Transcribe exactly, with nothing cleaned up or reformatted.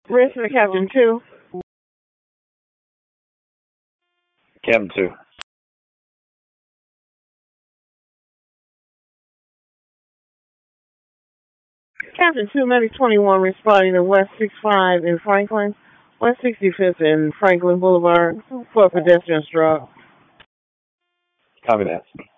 Rest to Captain two. Captain two. Captain two, Medic twenty-one, responding to West sixty-five in Franklin, West sixty-fifth and Franklin Boulevard for pedestrian struck. Copy that.